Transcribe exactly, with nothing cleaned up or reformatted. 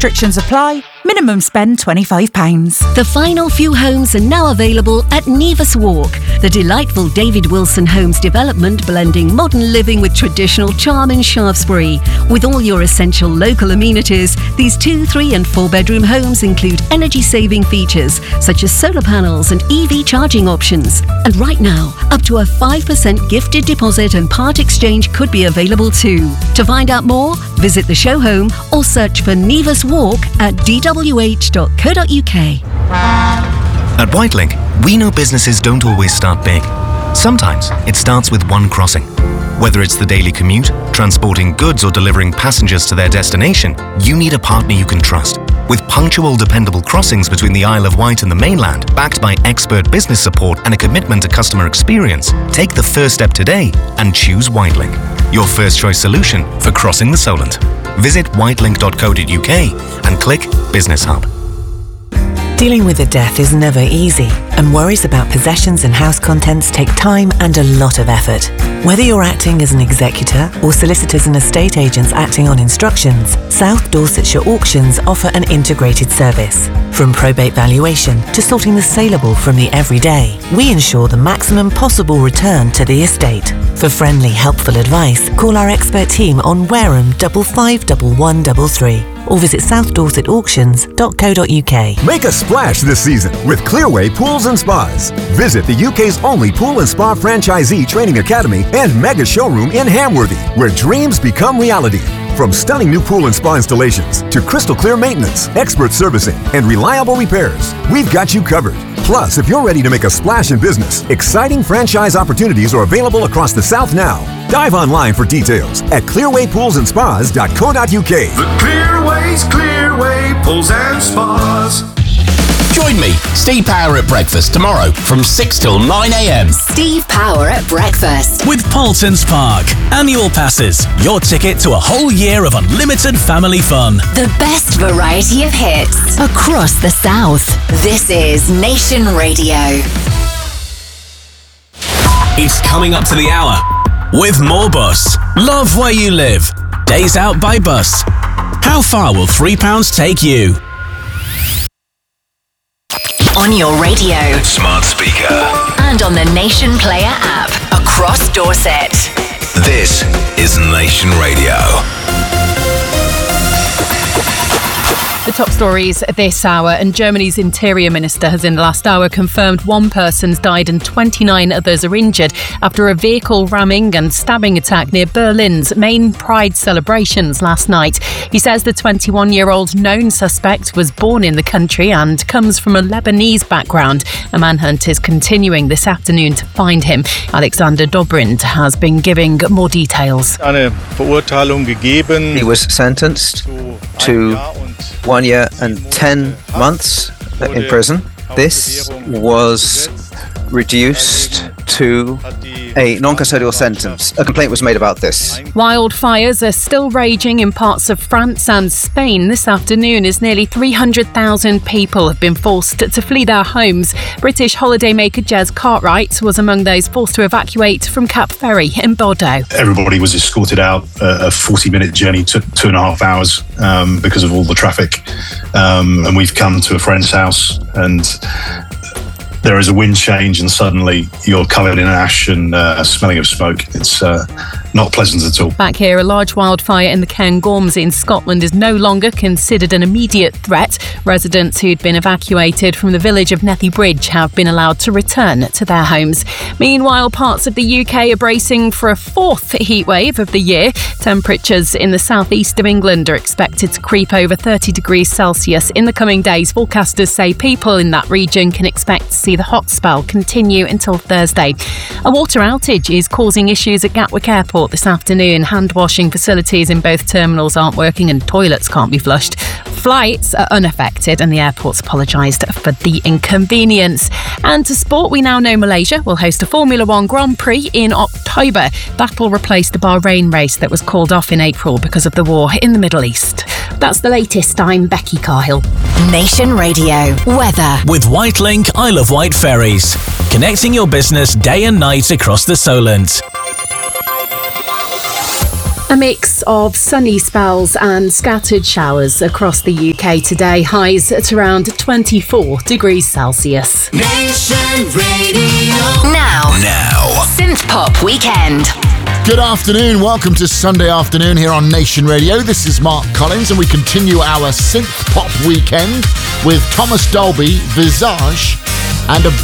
Restrictions apply. Minimum spend twenty-five pounds. The final few homes are now available at Nevis Walk, the delightful David Wilson Homes development blending modern living with traditional charm in Shaftesbury. With all your essential local amenities, these two, three and four bedroom homes include energy-saving features such as solar panels and E V charging options. And right now, up to a five percent gifted deposit and part exchange could be available too. To find out more, visit the show home or search for Nevis Walk at d w h dot co dot u k. At Whitelink, we know businesses don't always start big. Sometimes it starts with one crossing. Whether it's the daily commute, transporting goods or delivering passengers to their destination, you need a partner you can trust. With punctual, dependable crossings between the Isle of Wight and the mainland, backed by expert business support and a commitment to customer experience, take the first step today and choose Whitelink, your first choice solution for crossing the Solent. Visit whitelink dot co dot u k and click Business Hub. Dealing with a death is never easy, and worries about possessions and house contents take time and a lot of effort. Whether you're acting as an executor or solicitors and estate agents acting on instructions, South Dorsetshire Auctions offer an integrated service. From probate valuation to sorting the saleable from the everyday, we ensure the maximum possible return to the estate. For friendly, helpful advice, call our expert team on Wareham five five one one three three or visit south dorset auctions dot co dot u k. Make a splash this season with Clearway Pools and Spas. Visit the U K's only pool and spa franchisee training academy and mega showroom in Hamworthy, where dreams become reality. From stunning new pool and spa installations to crystal clear maintenance, expert servicing, and reliable repairs, we've got you covered. Plus, if you're ready to make a splash in business, exciting franchise opportunities are available across the South now. Dive online for details at clearway pools and spas dot co dot u k. The Clearway's Clearway Pools and Spas. Join me, Steve Power at breakfast tomorrow from six till nine a m. Steve Power at breakfast. With Paultons Park. Annual passes. Your ticket to a whole year of unlimited family fun. The best variety of hits across the South. This is Nation Radio. It's coming up to the hour with More Bus. Love where you live. Days out by bus. How far will three pounds take you? On your radio, Smart speaker, and on the Nation Player app across Dorset. This is Nation Radio. The top stories this hour, and Germany's Interior Minister has in the last hour confirmed one person's died and twenty-nine others are injured after a vehicle ramming and stabbing attack near Berlin's main Pride celebrations last night. He says the twenty-one-year-old known suspect was born in the country and comes from a Lebanese background. A manhunt is continuing this afternoon to find him. Alexander Dobrindt has been giving more details. He was sentenced to one year and ten months in prison. This was reduced to a non-custodial sentence. A complaint was made about this. Wildfires are still raging in parts of France and Spain this afternoon as nearly three hundred thousand people have been forced to flee their homes. British holidaymaker Jez Cartwright was among those forced to evacuate from Cap Ferry in Bordeaux. Everybody was escorted out. A forty-minute journey took two and a half hours um, because of all the traffic. Um, and we've come to a friend's house, and there is a wind change and suddenly you're covered in ash and uh, smelling of smoke. It's uh, not pleasant at all. Back here, a large wildfire in the Cairngorms in Scotland is no longer considered an immediate threat. Residents who'd been evacuated from the village of Nethy Bridge have been allowed to return to their homes. Meanwhile, parts of the U K are bracing for a fourth heatwave of the year. Temperatures in the southeast of England are expected to creep over thirty degrees Celsius in the coming days. Forecasters say people in that region can expect to see the hot spell continue until Thursday. A water outage is causing issues at Gatwick Airport this afternoon. Hand washing facilities in both terminals aren't working and toilets can't be flushed. Flights are unaffected and the airport's apologised for the inconvenience. And to sport, we now know Malaysia will host a Formula One Grand Prix in October. That'll replace the Bahrain race that was called off in April because of the war in the Middle East. That's the latest. I'm Becky Carhill. Nation Radio weather. With Whitelink Isle of Wight ferries, connecting your business day and night across the Solent. A mix of sunny spells and scattered showers across the U K today. Highs at around twenty-four degrees Celsius. Nation Radio. Now. Now. Synth Pop Weekend. Good afternoon. Welcome to Sunday afternoon here on Nation Radio. This is Mark Collins and we continue our Synth Pop Weekend with Thomas Dolby, Visage and a